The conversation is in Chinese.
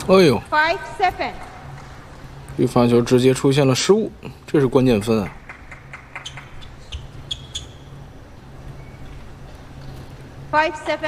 哎呦， 5-7. 这发球直接出现了失误，这是关键分啊。 5-7.